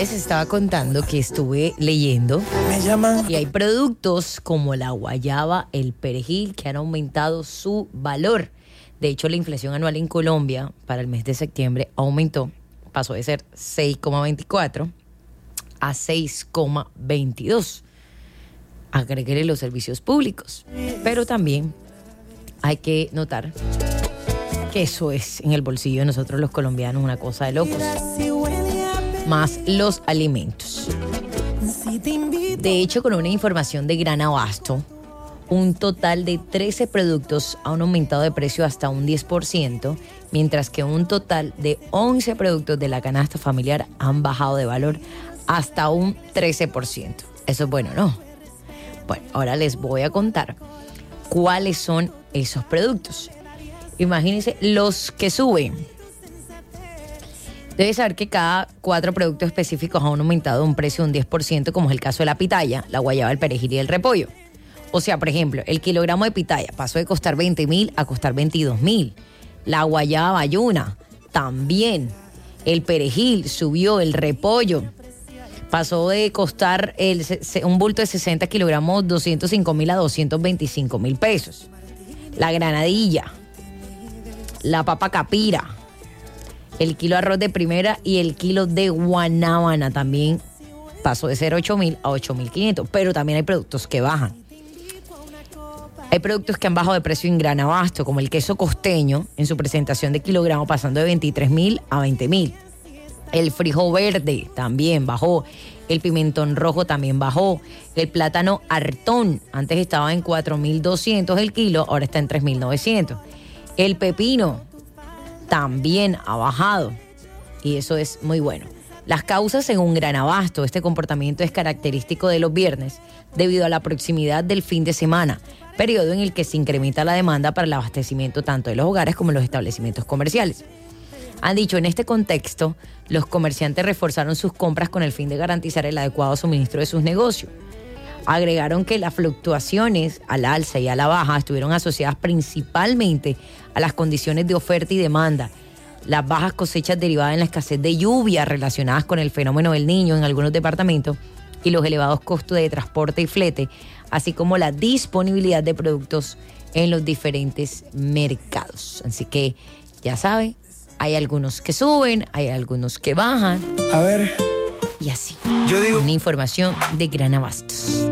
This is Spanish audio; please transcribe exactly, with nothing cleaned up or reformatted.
les estaba contando que estuve leyendo y hay productos como la guayaba, el perejil, que han aumentado su valor. De hecho, la inflación anual en Colombia para el mes de septiembre aumentó, pasó de ser seis coma veinticuatro a seis coma veintidós. Agréguele los servicios públicos. Pero también hay que notar que eso es en el bolsillo de nosotros los colombianos una cosa de locos. Más los alimentos. De hecho, con una información de Gran Abasto, un total de trece productos han aumentado de precio hasta un diez por ciento, mientras que un total de once productos de la canasta familiar han bajado de valor hasta un trece por ciento. Eso es bueno, ¿no? Bueno, ahora les voy a contar cuáles son esos productos. Imagínense los que suben. Debes saber que cada cuatro productos específicos han aumentado un precio de un diez por ciento, como es el caso de la pitaya, la guayaba, el perejil y el repollo. O sea, por ejemplo, el kilogramo de pitaya pasó de costar veinte mil a costar veintidós mil. La guayaba bayuna también. El perejil subió, el repollo pasó de costar el, un bulto de sesenta kilogramos doscientos cinco mil a doscientos veinticinco mil pesos. La granadilla, la papa capira, el kilo de arroz de primera y el kilo de guanábana también pasó de ser ocho mil a ocho mil quinientos. Pero también hay productos que bajan. Hay productos que han bajado de precio en Gran Abasto, como el queso costeño en su presentación de kilogramo, pasando de veintitrés mil a veinte mil. El frijol verde también bajó. El pimentón rojo también bajó. El plátano hartón, antes estaba en cuatro mil doscientos el kilo, ahora está en tres mil novecientos. El pepino también ha bajado y eso es muy bueno. Las causas, según Gran Abasto, este comportamiento es característico de los viernes debido a la proximidad del fin de semana, periodo en el que se incrementa la demanda para el abastecimiento tanto de los hogares como de los establecimientos comerciales. Han dicho, en este contexto, los comerciantes reforzaron sus compras con el fin de garantizar el adecuado suministro de sus negocios. Agregaron que las fluctuaciones al alza y a la baja estuvieron asociadas principalmente a las condiciones de oferta y demanda, las bajas cosechas derivadas en la escasez de lluvia relacionadas con el fenómeno del Niño en algunos departamentos y los elevados costos de transporte y flete, así como la disponibilidad de productos en los diferentes mercados. Así que ya sabe, hay algunos que suben, hay algunos que bajan. A ver. Y así. Yo digo. Una información de Gran Abastos.